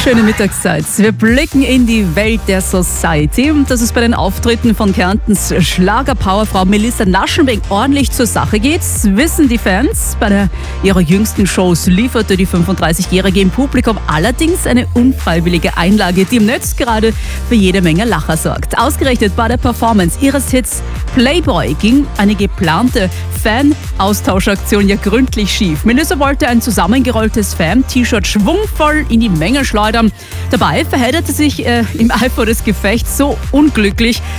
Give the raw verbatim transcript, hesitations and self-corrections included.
Schöne Mittagszeit. Wir blicken in die Welt der Society. Dass es bei den Auftritten von Kärntens Schlagerpowerfrau Melissa Naschenweg ordentlich zur Sache geht, wissen die Fans. Bei der, ihrer jüngsten Shows lieferte die fünfunddreißigjährige im Publikum allerdings eine unfreiwillige Einlage, die im Netz gerade für jede Menge Lacher sorgt. Ausgerechnet bei der Performance ihres Hits Playboy ging eine geplante Fan-Austauschaktion ja gründlich schief. Melissa wollte ein zusammengerolltes Fan-T-Shirt schwungvoll in die Menge schleudern. Dabei verhedderte sich äh, im Eifer des Gefechts so unglücklich,